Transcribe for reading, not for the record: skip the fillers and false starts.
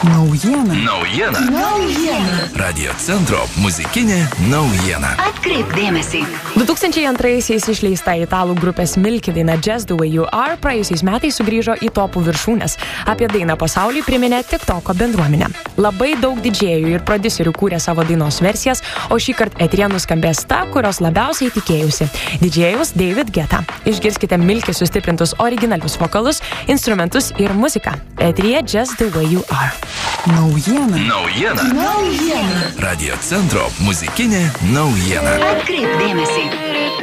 Naujiena. Radio centro muzikinė naujiena. Atkreipk dėmesį. 2002-aisiais išleista italų grupės Milky daina Just the Way You Are praėjusiais metais sugrįžo į topų viršūnes. Apie dainą pasauliui priminė TikToko bendruomenė. Labai daug didžėjų ir prodiuserių kūrė savo dainos versijas, o šįkart eteryje nuskambės ta, kurios labiausiai tikėjusi. Didžėjus David Guetta. Išgirskite Milky sustiprintus originalius vokalus, instrumentus ir muziką. Eteryje Just the Way You Are. Naujiena. Radio centro muzikinė naujiena. Atkreipk dėmesį.